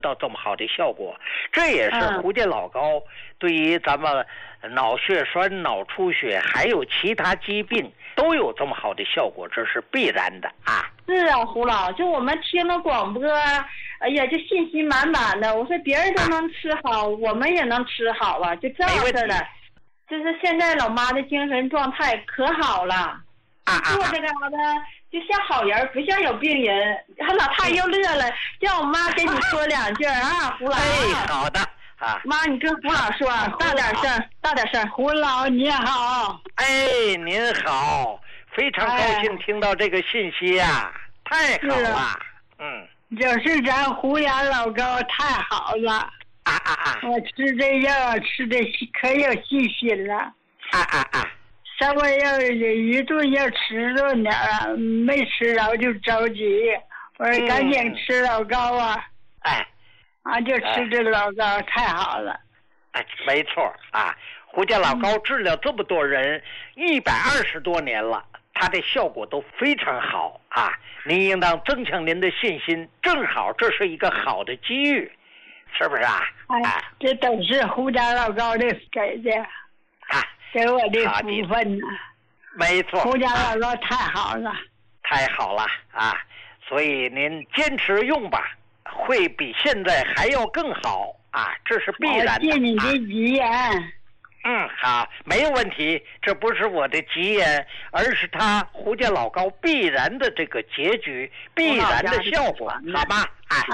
到这么好的效果，这也是胡家老膏对于咱们脑血栓、脑出血还有其他疾病都有这么好的效果，这是必然的啊。 是啊，胡老，就我们听了广播，哎呀，就信心满满的。我说别人都能吃好，我们也能吃好啊，就这样式的。就是现在老妈的精神状态可好了，坐这个的就像好人，不像有病人。老太又乐了，叫我妈给你说两句啊，胡老。 哎，好的啊。 妈，你跟胡老说，大点声，大点声。 胡老你好。 哎，您好，非常高兴听到这个信息呀，太好了。 就是咱胡家老膏太好了。我吃这药吃的可有信心了。稍微要一顿要吃着点儿，没吃着就着急。我说赶紧吃老膏啊！就吃这老膏太好了。 没错啊，胡家老膏治疗这么多人120多年了，它的效果都非常好啊！您应当增强您的信心，正好这是一个好的机遇，是不是啊？ 这都是胡家老膏的给的。给我的福分呢。 没错， 胡家老膏太好了。 太好了啊！所以您坚持用吧，会比现在还要更好啊！这是必然的。 谢你的吉言。 好，没有问题。这不是我的吉言，而是他胡家老膏必然的这个结局，必然的效果，好吧？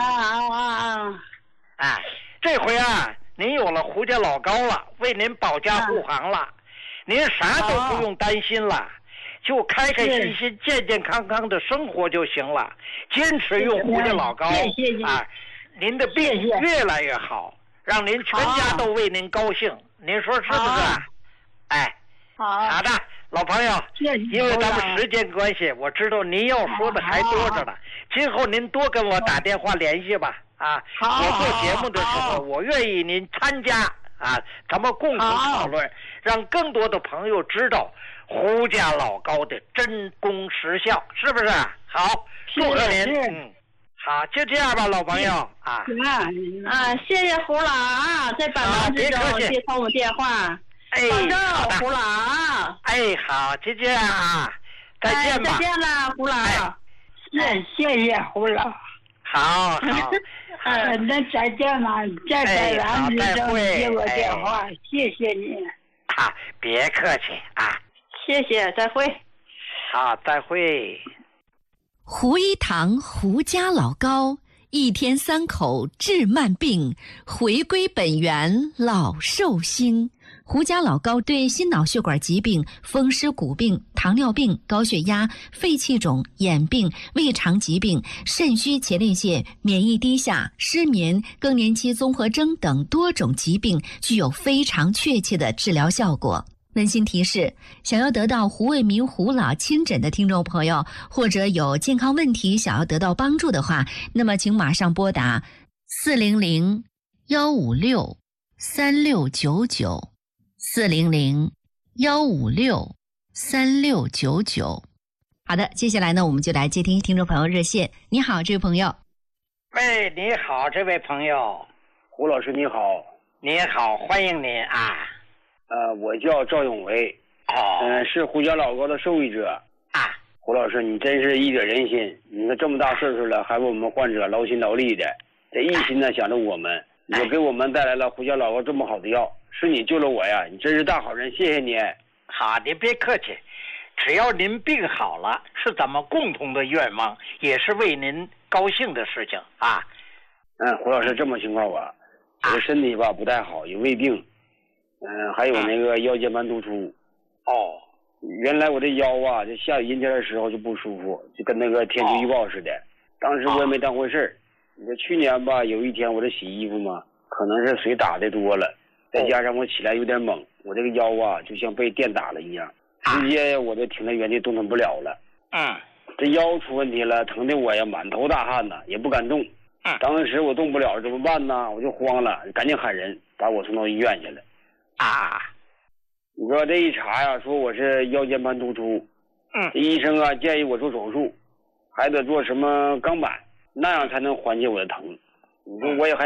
这回啊，您有了胡家老膏了，为您保驾护航了。您啥都不用担心了，就开开心心、健健康康的生活就行了。坚持用胡家老膏，您的病越来越好，让您全家都为您高兴。您说是不是？好的，老朋友，因为咱们时间关系，我知道您要说的还多着呢。今后您多跟我打电话联系吧。我做节目的时候，我愿意您参加。咱们共同讨论，让更多的朋友知道胡家老膏的真功实效，是不是？好，祝贺您。好，就这样吧，老朋友谢谢胡老啊，在百忙之中接通我电话。保重，胡老。 好，就这样啊，再见吧。 再见了，胡老。 谢谢胡老。 好。 那再见了，在百忙之中接我电话，谢谢你。 别客气啊。 谢谢，再会。 好，再会。 胡一堂胡家老膏，1天3口治慢病，回归本源老寿星。胡家老膏对心脑血管疾病、风湿骨病、糖尿病、高血压、肺气肿、眼病、胃肠疾病、肾虚前列腺、免疫低下、失眠、更年期综合征等多种疾病具有非常确切的治疗效果。温馨提示，想要得到胡卫民胡老亲诊的听众朋友，或者有健康问题想要得到帮助的话，那么请马上拨打400-156-3699，400-156-3699。好的，接下来呢，我们就来接听众朋友热线。你好，这位朋友。 你好，这位朋友。 胡老师你好。 你好，欢迎您啊。 我叫赵永维，是胡家老膏的受益者。胡老师，你真是义者仁心，你看这么大岁数了，还为我们患者劳心劳力的，这一心呢想着我们，你给我们带来了胡家老膏这么好的药，是你救了我呀，你真是大好人，谢谢你。 好，您别客气，只要您病好了，是咱们共同的愿望，也是为您高兴的事情啊。 胡老师，这么情况吧，我的身体吧不太好，有胃病。还有那个腰间盘突出。原来我这腰啊，就下雨阴天的时候就不舒服，就跟那个天气预报似的。当时我也没当回事儿。你说去年吧，有一天我这洗衣服嘛，可能是水打的多了，再加上我起来有点猛，我这个腰啊就像被电打了一样，直接我就停在原地动弹不了了。这腰出问题了，疼的我呀满头大汗呐，也不敢动。当时我动不了怎么办呢？我就慌了，赶紧喊人把我送到医院去了。你说这一查呀，说我是腰间盘突出。这医生啊建议我做手术，还得做什么钢板，那样才能缓解我的疼。 你说我也还